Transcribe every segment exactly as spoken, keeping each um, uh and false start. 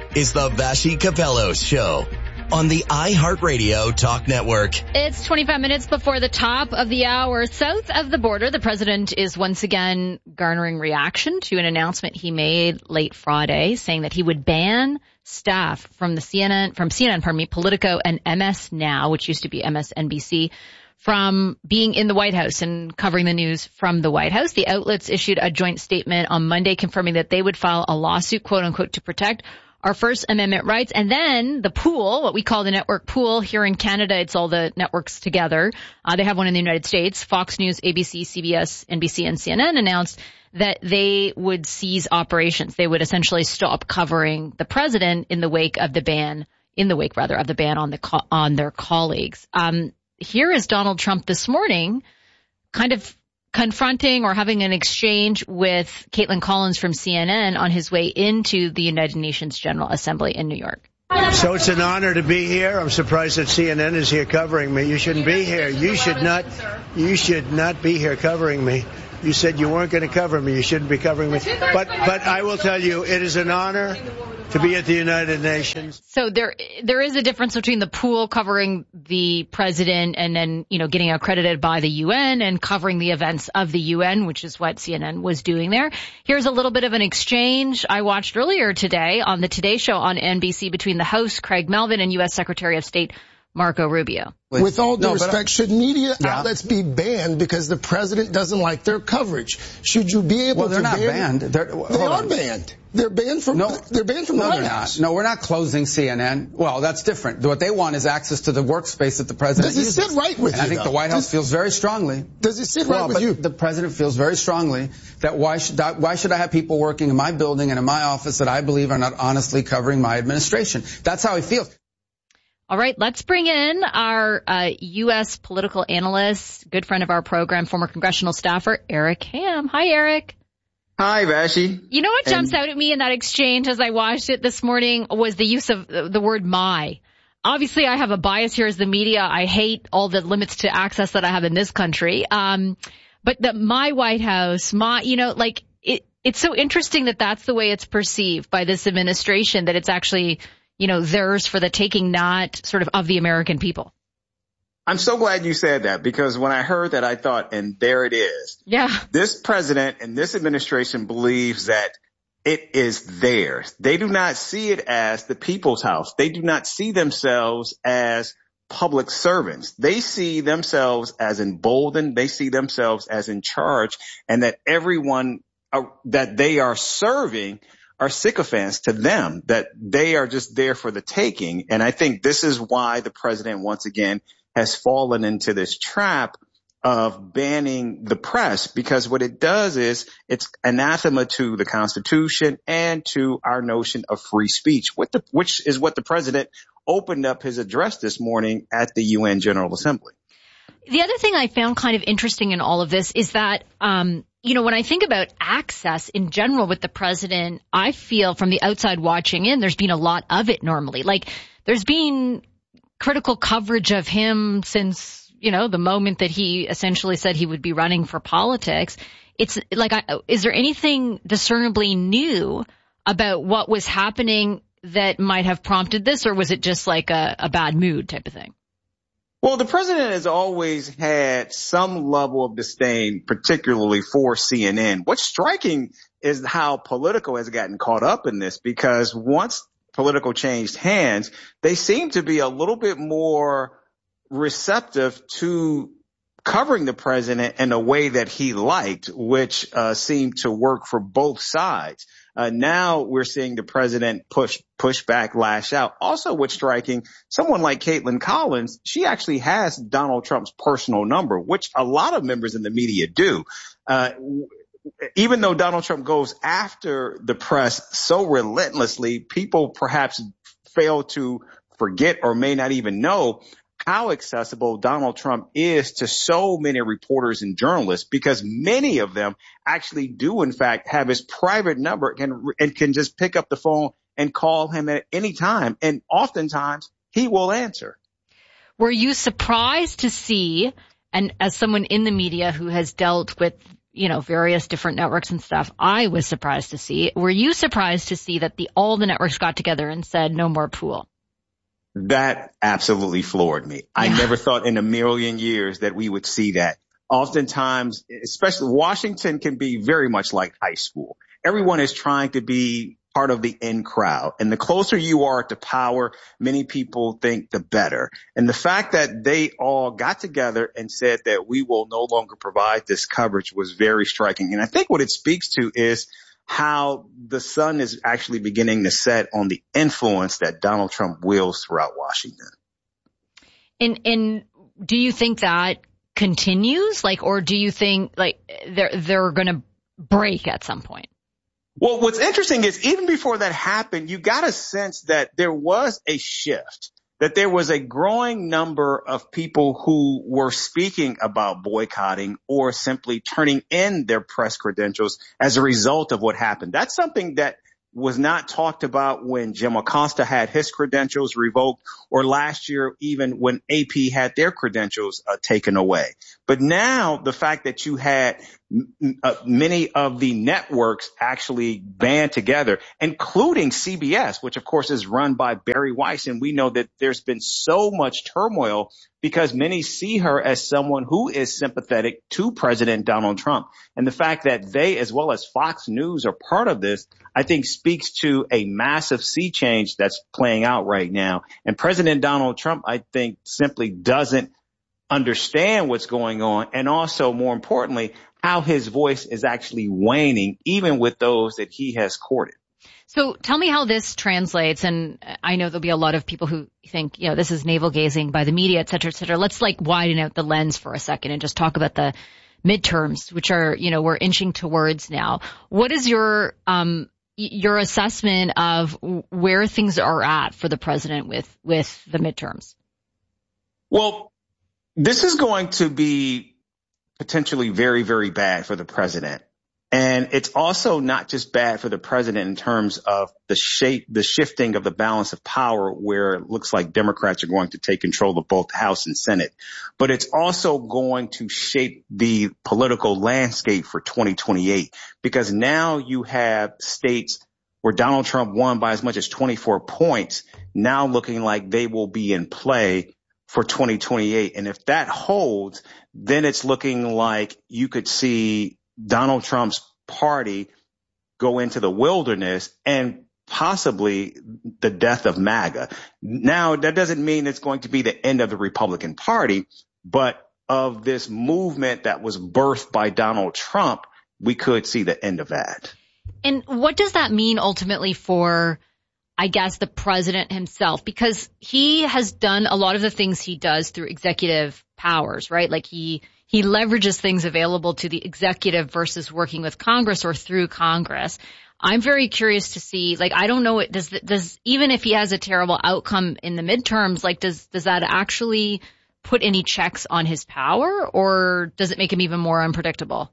is the Vassy Capello Show on the iHeartRadio Talk Network. It's twenty-five minutes before the top of the hour. South of the border, the president is once again garnering reaction to an announcement he made late Friday, saying that he would ban staff from the C N N, from C N N, pardon me, Politico and M S Now, which used to be M S N B C, from being in the White House and covering the news from the White House. The outlets issued a joint statement on Monday confirming that they would file a lawsuit, quote unquote, to protect our First Amendment rights. And then the pool, what we call the network pool here in Canada, it's all the networks together. Uh, they have one in the United States. Fox News, A B C, C B S, N B C, and C N N announced that they would cease operations. They would essentially stop covering the president in the wake of the ban, in the wake rather of the ban on the co- on their colleagues. Um, here is Donald Trump this morning, kind of confronting or having an exchange with Caitlin Collins from C N N on his way into the United Nations General Assembly in New York. So it's an honor to be here. I'm surprised that C N N is here covering me. You shouldn't be here. You should not, you should not be here covering me. You said you weren't going to cover me. You shouldn't be covering me. But, but I will tell you, it is an honor to be at the United Nations. So there, there is a difference between the pool covering the president and then, you know, getting accredited by the U N and covering the events of the U N, which is what C N N was doing there. Here's a little bit of an exchange I watched earlier today on the Today Show on N B C between the host, Craig Melvin, and U S Secretary of State Marco Rubio. With all due no, respect, should media yeah. outlets be banned because the president doesn't like their coverage? Should you be able well, they're to not ban? banned. They're, they are on. banned. They're banned from. No, they're banned from no, the White they're House. Not. No, we're not closing C N N. Well, that's different. What they want is access to the workspace that the president Does it uses. sit right with and you? I think though? the White House does, feels very strongly. Does it sit well, right with but you? The president feels very strongly that why should I, why should I have people working in my building and in my office that I believe are not honestly covering my administration? That's how he feels. All right, let's bring in our uh, U S political analyst, good friend of our program, former congressional staffer, Eric Ham. Hi, Eric. Hi, Vassy. You know what jumps and- out at me in that exchange as I watched it this morning was the use of the word my. Obviously, I have a bias here as the media. I hate all the limits to access that I have in this country. Um, but the my White House, my, you know, like it, it's so interesting that that's the way it's perceived by this administration, that it's actually, you know, theirs for the taking, not sort of of the American people. I'm so glad you said that, because when I heard that, I thought, and there it is. Yeah. This president and this administration believes that it is theirs. They do not see it as the people's house. They do not see themselves as public servants. They see themselves as emboldened. They see themselves as in charge, and that everyone uh, that they are serving are sycophants to them, that they are just there for the taking. And I think this is why the president, once again, has fallen into this trap of banning the press, because what it does is it's anathema to the Constitution and to our notion of free speech, which is what the president opened up his address this morning at the U N General Assembly. The other thing I found kind of interesting in all of this is that, um, you know, when I think about access in general with the president, I feel from the outside watching in, there's been a lot of it normally. Like, there's been critical coverage of him since, you know, the moment that he essentially said he would be running for politics. It's like, I, is there anything discernibly new about what was happening that might have prompted this, or was it just like a, a bad mood type of thing? Well, the president has always had some level of disdain, particularly for C N N. What's striking is how Politico has gotten caught up in this, because once Politico changed hands, they seem to be a little bit more receptive to covering the president in a way that he liked, which uh, seemed to work for both sides. Uh, now we're seeing the president push, push back, lash out. Also, what's striking, someone like Caitlin Collins, she actually has Donald Trump's personal number, which a lot of members in the media do. Uh, even though Donald Trump goes after the press so relentlessly, people perhaps fail to forget or may not even know how accessible Donald Trump is to so many reporters and journalists, because many of them actually do, in fact, have his private number and, and can just pick up the phone and call him at any time. And oftentimes he will answer. Were you surprised to see, and as someone in the media who has dealt with, you know, various different networks and stuff, I was surprised to see. Were you surprised to see that the all the networks got together and said no more pool? That absolutely floored me. Yeah. I never thought in a million years that we would see that. Oftentimes, especially Washington can be very much like high school. Everyone is trying to be part of the in crowd. And the closer you are to power, many people think the better. And the fact that they all got together and said that we will no longer provide this coverage was very striking. And I think what it speaks to is how the sun is actually beginning to set on the influence that Donald Trump wields throughout Washington. And, and do you think that continues? Like, or do you think like they're, they're going to break at some point? Well, what's interesting is even before that happened, you got a sense that there was a shift, that there was a growing number of people who were speaking about boycotting or simply turning in their press credentials as a result of what happened. That's something that was not talked about when Jim Acosta had his credentials revoked, or last year even when A P had their credentials uh, taken away. But now the fact that you had m- uh, many of the networks actually band together, including C B S, which of course is run by Barry Weiss, and we know that there's been so much turmoil because many see her as someone who is sympathetic to President Donald Trump. And the fact that they, as well as Fox News, are part of this, I think speaks to a massive sea change that's playing out right now. And President Donald Trump, I think, simply doesn't understand what's going on. And also, more importantly, how his voice is actually waning, even with those that he has courted. So tell me how this translates. And I know there'll be a lot of people who think, you know, this is navel gazing by the media, et cetera, et cetera. Let's like widen out the lens for a second and just talk about the midterms, which are, you know, we're inching towards now. What is your, um, your assessment of where things are at for the president with, with the midterms? Well, this is going to be potentially very, very bad for the president. And it's also not just bad for the president in terms of the shape, the shifting of the balance of power, where it looks like Democrats are going to take control of both House and Senate, but it's also going to shape the political landscape for twenty twenty-eight, because now you have states where Donald Trump won by as much as twenty-four points, now looking like they will be in play for twenty twenty-eight. And if that holds, then it's looking like you could see Donald Trump's party go into the wilderness and possibly the death of MAGA. Now, that doesn't mean it's going to be the end of the Republican Party, but of this movement that was birthed by Donald Trump, we could see the end of that. And what does that mean ultimately for, I guess, the president himself? Because he has done a lot of the things he does through executive powers, right? Like he He leverages things available to the executive versus working with Congress or through Congress. I'm very curious to see, like, I don't know, does, does, even if he has a terrible outcome in the midterms, like, does, does that actually put any checks on his power, or does it make him even more unpredictable?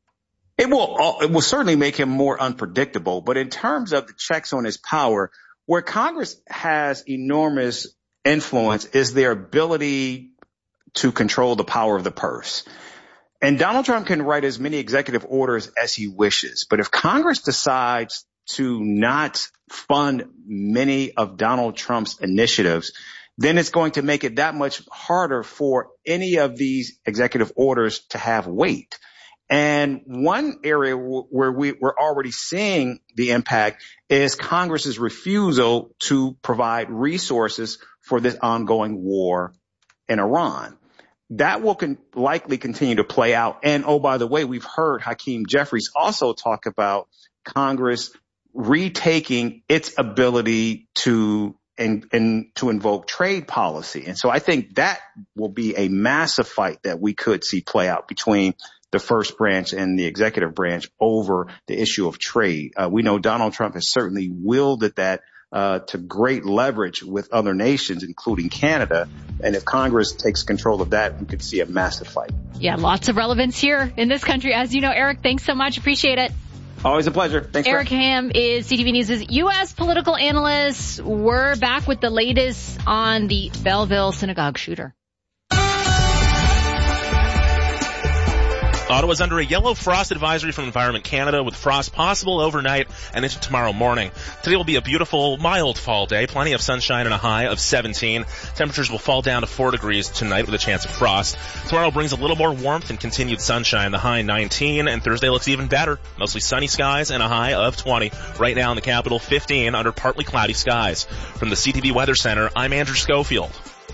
It will, it will certainly make him more unpredictable. But in terms of the checks on his power, where Congress has enormous influence is their ability to control the power of the purse. And Donald Trump can write as many executive orders as he wishes. But if Congress decides to not fund many of Donald Trump's initiatives, then it's going to make it that much harder for any of these executive orders to have weight. And one area where we, we're already seeing the impact is Congress's refusal to provide resources for this ongoing war in Iran. That will con- likely continue to play out. And, oh, by the way, we've heard Hakeem Jeffries also talk about Congress retaking its ability to and, and to invoke trade policy. And so I think that will be a massive fight that we could see play out between the first branch and the executive branch over the issue of trade. Uh, we know Donald Trump has certainly wielded that Uh, to great leverage with other nations, including Canada. And if Congress takes control of that, we could see a massive fight. Yeah, lots of relevance here in this country. As you know, Eric, thanks so much. Appreciate it. Always a pleasure. Thanks. Eric for- Ham is C T V News' U S political analyst. We're back with the latest on the Belleville synagogue shooter. Ottawa's under a yellow frost advisory from Environment Canada with frost possible overnight and into tomorrow morning. Today will be a beautiful, mild fall day. Plenty of sunshine and a high of seventeen. Temperatures will fall down to four degrees tonight with a chance of frost. Tomorrow brings a little more warmth and continued sunshine. The high nineteen, and Thursday looks even better. Mostly sunny skies and a high of twenty. Right now in the capital, fifteen under partly cloudy skies. From the C T V Weather Center, I'm Andrew Schofield.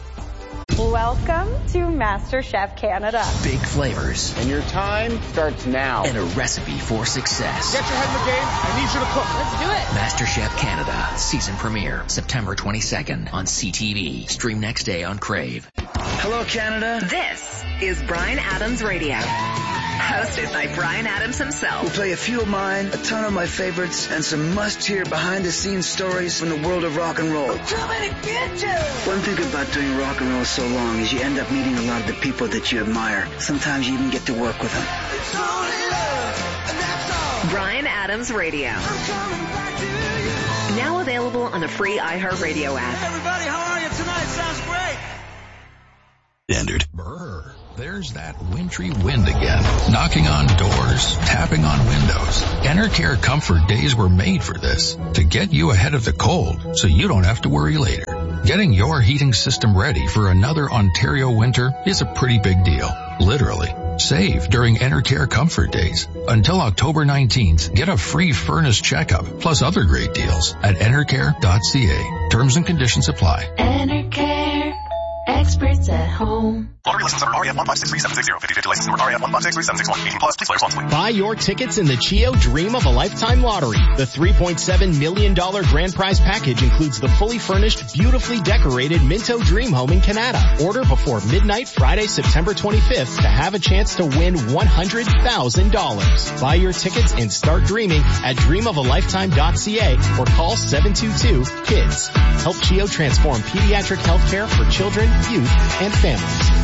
Welcome to MasterChef Canada. Big flavors. And your time starts now. And a recipe for success. Get your head in the game. I need you to cook. Let's do it. MasterChef Canada. Season premiere. September twenty-second on C T V. Stream next day on Crave. Hello, Canada. This is Bryan Adams Radio. Hosted by Bryan Adams himself. We'll play a few of mine, a ton of my favorites, and some must-hear behind-the-scenes stories from the world of rock and roll. Too many bitches! One thing about doing rock and roll so long is you end up meeting a lot of the people that you admire. Sometimes you even get to work with them. It's only love, and that's all. Bryan Adams Radio. I'm coming back to you. Now available on the free iHeartRadio app. Hey everybody, how are you tonight? Sounds great. Standard. Brr. There's that wintry wind again, knocking on doors, tapping on windows. Enercare Comfort Days were made for this, to get you ahead of the cold so you don't have to worry later. Getting your heating system ready for another Ontario winter is a pretty big deal, literally. Save during Enercare Comfort Days. Until October nineteenth, get a free furnace checkup, plus other great deals at enercare dot c a. Terms and conditions apply. Enercare. Experts at home. Lottery license number R E F one five six three seven six zero. fifty-fifty license number R E F one five six three seven six one. eighteen plus. Please play responsibly. Buy your tickets in the Chio Dream of a Lifetime Lottery. The three point seven million dollars grand prize package includes the fully furnished, beautifully decorated Minto Dream Home in Canada. Order before midnight Friday, September twenty-fifth to have a chance to win one hundred thousand dollars. Buy your tickets and start dreaming at dream of a lifetime dot c a or call seven two two KIDS. Help Chio transform pediatric healthcare for children, youth, and families.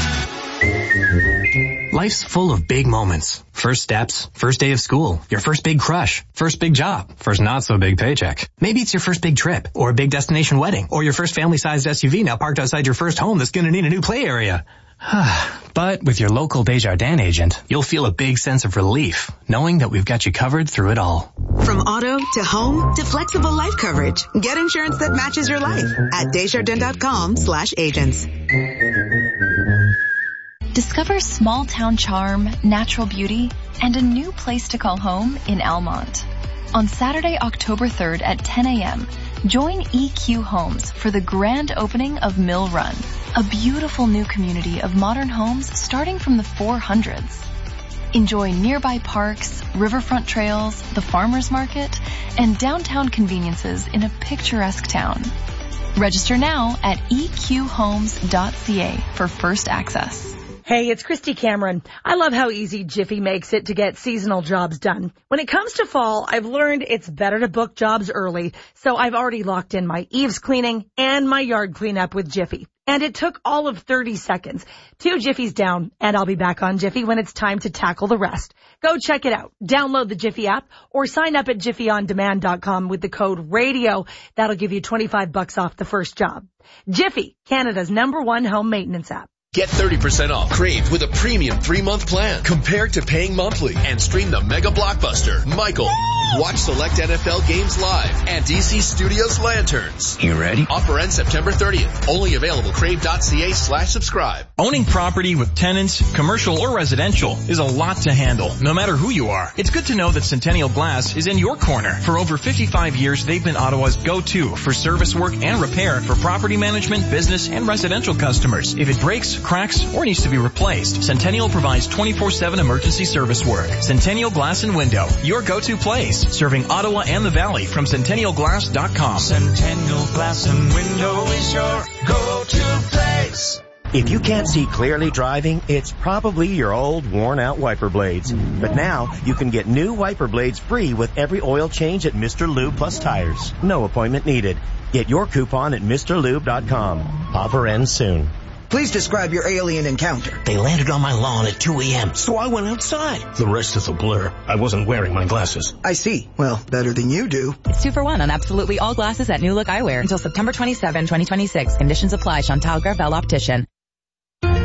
Life's full of big moments. First steps, first day of school, your first big crush, first big job, first not so big paycheck. Maybe it's your first big trip, or a big destination wedding, or your first family-sized S U V now parked outside your first home that's gonna need a new play area. But with your local Desjardins agent, you'll feel a big sense of relief, knowing that we've got you covered through it all. From auto to home to flexible life coverage, get insurance that matches your life at Desjardins dot com slash agents. Discover small town charm, natural beauty, and a new place to call home in Almont. On Saturday, October third at ten a.m., join E Q Homes for the grand opening of Mill Run, a beautiful new community of modern homes starting from the four hundreds. Enjoy nearby parks, riverfront trails, the farmers market, and downtown conveniences in a picturesque town. Register now at e q homes dot c a for first access. Hey, it's Christy Cameron. I love how easy Jiffy makes it to get seasonal jobs done. When it comes to fall, I've learned it's better to book jobs early, so I've already locked in my eaves cleaning and my yard cleanup with Jiffy. And it took all of thirty seconds. Two Jiffies down, and I'll be back on Jiffy when it's time to tackle the rest. Go check it out. Download the Jiffy app or sign up at jiffy on demand dot com with the code RADIO. That'll give you twenty-five bucks off the first job. Jiffy, Canada's number one home maintenance app. Get thirty percent off Crave with a premium three-month plan compared to paying monthly, and stream the mega blockbuster, Michael. Watch select N F L games live and D C Studios Lanterns. You ready? Offer ends September thirtieth. Only available crave dot c a slash subscribe. Owning property with tenants, commercial or residential, is a lot to handle, no matter who you are. It's good to know that Centennial Glass is in your corner. For over fifty-five years, they've been Ottawa's go-to for service work and repair for property management, business, and residential customers. If it breaks, cracks, or needs to be replaced, Centennial provides twenty-four seven emergency service work. Centennial Glass and Window, your go-to place, serving Ottawa and the Valley from centennial glass dot com. Centennial Glass and Window is your go-to place. If you can't see clearly driving, it's probably your old, worn-out wiper blades. But now, you can get new wiper blades free with every oil change at Mister Lube Plus Tires. No appointment needed. Get your coupon at Mr Lube dot com. Offer ends soon. Please describe your alien encounter. They landed on my lawn at two a.m., so I went outside. The rest is a blur. I wasn't wearing my glasses. I see. Well, better than you do. It's two for one on absolutely all glasses at New Look Eyewear until September twenty-seventh, twenty twenty-six. Conditions apply. Chantal Gravel Optician.